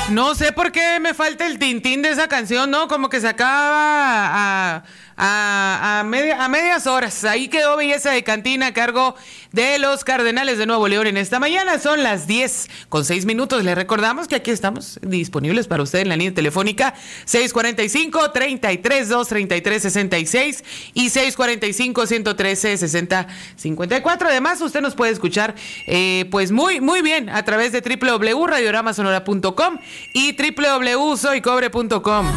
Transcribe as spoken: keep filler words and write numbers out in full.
No sé por qué me falta el tintín de esa canción, ¿no? Como que se acaba a, a, a, media, a medias horas. Ahí quedó Belleza de Cantina a cargo de los Cardenales de Nuevo León en esta mañana. Son las diez con seis minutos. Les recordamos que aquí estamos disponibles para usted en la línea telefónica seis cuatro cinco, tres tres dos, tres tres seis seis y seis cuatro cinco, uno uno tres, seis cero cinco cuatro. Además, usted nos puede escuchar eh, pues muy, muy bien a través de doble u doble u doble u punto radiorama sonora punto com y doble u doble u doble u punto soy cobre punto com.